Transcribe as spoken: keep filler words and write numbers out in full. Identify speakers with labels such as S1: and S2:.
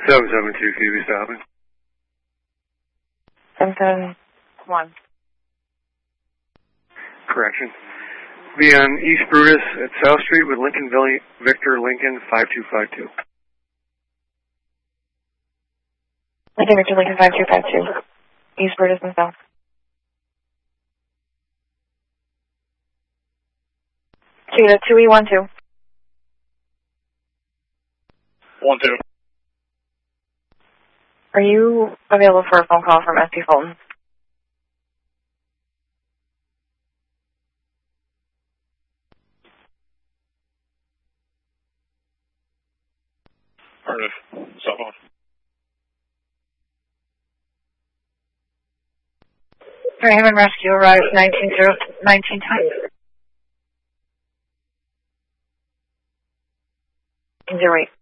S1: seven seven two, can you be stopping?
S2: seven seven one.
S1: Correction. Be on East Brutus at South Street with Lincoln Victor Lincoln five two five two.
S2: Lincoln Victor Lincoln five two five two. East Brutus and South. Cheetah two E one two.
S3: One two.
S2: Are you available for a phone call from S P Fulton?
S3: Affirmative. Cell phone.
S2: Fairhaven Rescue arrives nineteen zero nineteen times. Zero eight.